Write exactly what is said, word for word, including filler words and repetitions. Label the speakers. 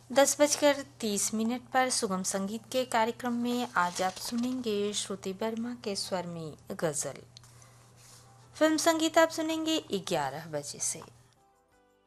Speaker 1: दस बजकर तीस मिनट पर सुगम संगीत के कार्यक्रम में आज आप सुनेंगे श्रुति वर्मा के स्वर में गजल। फिल्म संगीत आप सुनेंगे ग्यारह बजे से।